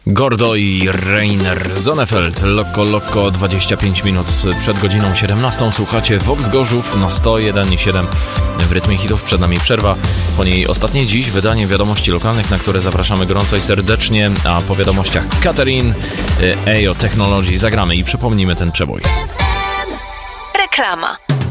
Gordo i Rainer Zonefeld, Loco 25 minut przed godziną 17. Słuchacie Vox Gorzów na 101,7 w rytmie hitów. Przed nami przerwa, po niej ostatnie dziś wydanie wiadomości lokalnych, na które zapraszamy gorąco i serdecznie, a po wiadomościach Catherine, EO Technology zagramy i przypomnimy ten przebój. Reklama.